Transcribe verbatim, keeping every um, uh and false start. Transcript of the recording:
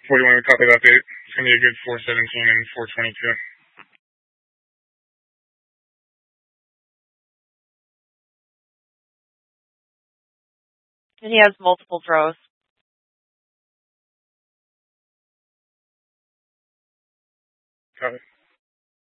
forty-one, we copy that date. It's going to be a good four seventeen and four twenty-two. And he has multiple throws. Copy.